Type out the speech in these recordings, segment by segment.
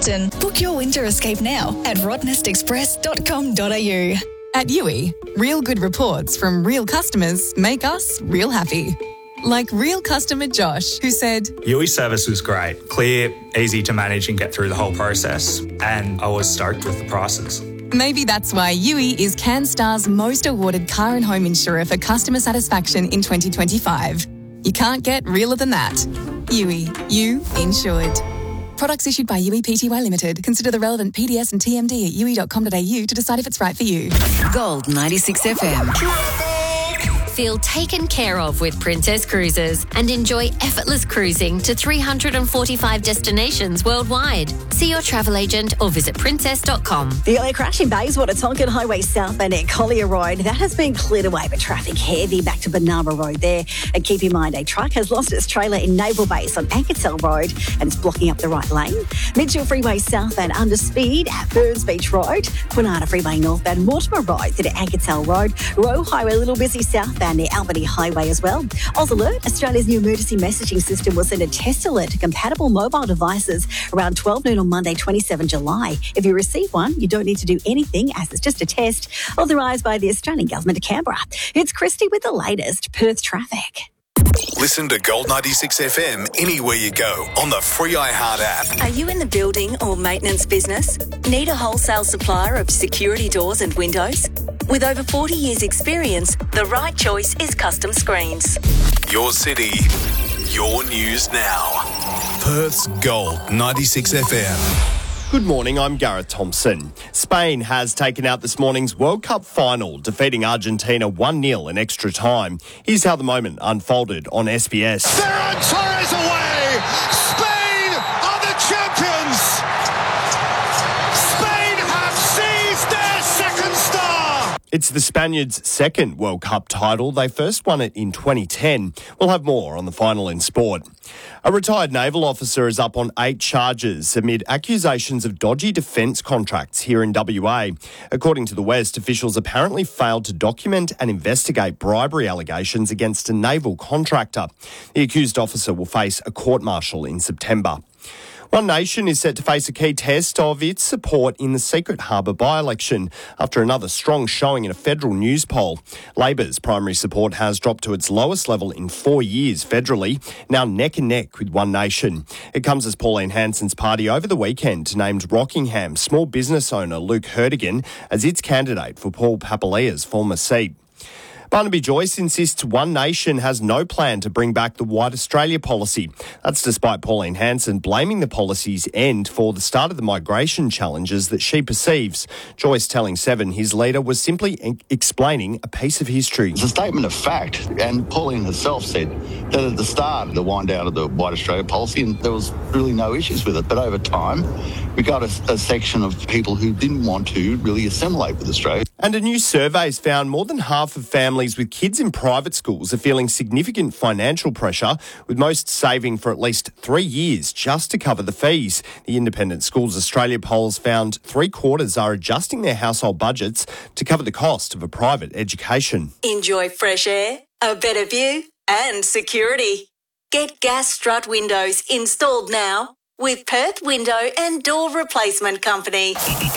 Rockhampton. Book your winter escape now at rottnestexpress.com.au. At Yui, real good reports from real customers make us real happy. Like real customer Josh, who said, Yui's service was great, clear, easy to manage and get through the whole process, and I was stoked with the prices. Maybe that's why Yui is CanStar's most awarded car and home insurer for customer satisfaction in 2025. You can't get realer than that. Yui, you insured. Products issued by Yui Pty Limited. Consider the relevant PDS and TMD at yui.com.au to decide if it's right for you. Gold 96 FM. Feel taken care of with Princess Cruises and enjoy effortless cruising to 345 destinations worldwide. See your travel agent or visit princess.com. The early crash in Bayswater, Tonkin Highway southbound at Collier Road, that has been cleared away, but traffic heavy back to Banaba Road there. And keep in mind, a truck has lost its trailer in Naval Base on Ankertell Road and it's blocking up the right lane. Mitchell Freeway southbound under speed at Burns Beach Road. Quinana Freeway northbound Mortimer Road to the Ankertell Road. Roe Highway a little busy southbound near Albany Highway as well. Oz Alert, Australia's new emergency messaging system will send a test alert to compatible mobile devices around 12 noon on Monday, 27 July. If you receive one, you don't need to do anything as it's just a test authorised by the Australian Government of Canberra. It's Christy with the latest Perth traffic. Listen to Gold 96 FM anywhere you go on the free iHeart app. Are you in the building or maintenance business? Need a wholesale supplier of security doors and windows? With over 40 years' experience, the right choice is Custom Screens. Your city, your news now. Perth's Gold 96 FM. Good morning, I'm Gareth Thompson. Spain has taken out this morning's World Cup final, defeating Argentina 1-0 in extra time. Here's how the moment unfolded on SBS. Ferran Torres away! Spain are the champions! Spain have seized their second star! It's the Spaniards' second World Cup title. They first won it in 2010. We'll have more on the final in sport. A retired naval officer is up on 8 charges amid accusations of dodgy defence contracts here in WA. According to the West, officials apparently failed to document and investigate bribery allegations against a naval contractor. The accused officer will face a court-martial in September. One Nation is set to face a key test of its support in the Secret Harbour by-election after another strong showing in a federal news poll. Labor's primary support has dropped to its lowest level in 4 years federally, now neck and neck with One Nation. It comes as Pauline Hanson's party over the weekend named Rockingham small business owner Luke Herdigan as its candidate for Paul Papalia's former seat. Barnaby Joyce insists One Nation has no plan to bring back the White Australia policy. That's despite Pauline Hanson blaming the policy's end for the start of the migration challenges that she perceives. Joyce telling Seven his leader was simply explaining a piece of history. It's a statement of fact, and Pauline herself said that at the start of the wind down of the White Australia policy, and there was really no issues with it. But over time, we got a section of people who didn't want to really assimilate with Australia. And a new survey has found more than half of families with kids in private schools are feeling significant financial pressure, with most saving for at least 3 years just to cover the fees. The Independent Schools Australia polls found 3/4 are adjusting their household budgets to cover the cost of a private education. Enjoy fresh air, a better view and security. Get gas strut windows installed now with Perth Window and Door Replacement Company.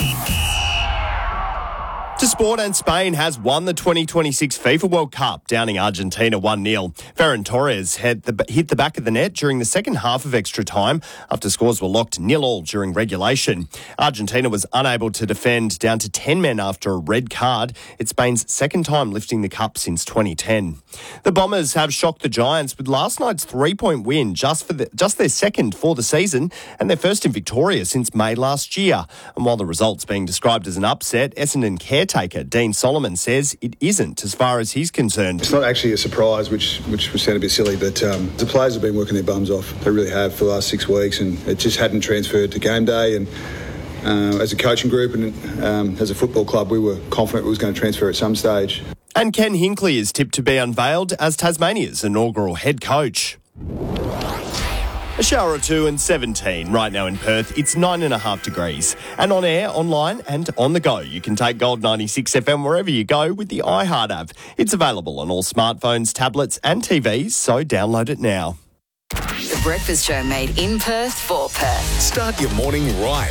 To sport, and Spain has won the 2026 FIFA World Cup, downing Argentina 1-0. Ferran Torres hit the back of the net during the second half of extra time after scores were locked 0-0 during regulation. Argentina was unable to defend, down to 10 men after a red card. It's Spain's second time lifting the cup since 2010. The Bombers have shocked the Giants with last night's 3-point win, just their second for the season and their first in Victoria since May last year. And while the result's being described as an upset, Essendon caretaker Dean Solomon says it isn't as far as he's concerned. It's not actually a surprise, which would sound a bit silly, but the players have been working their bums off. They really have for the last 6 weeks, and it just hadn't transferred to game day. And as a coaching group and as a football club, we were confident it was going to transfer at some stage. And Ken Hinkley is tipped to be unveiled as Tasmania's inaugural head coach. A shower or two and 17 right now in Perth. It's 9.5 degrees. And on air, online and on the go, you can take Gold 96 FM wherever you go with the iHeart app. It's available on all smartphones, tablets and TVs, so download it now. The Breakfast Show made in Perth for Perth. Start your morning right.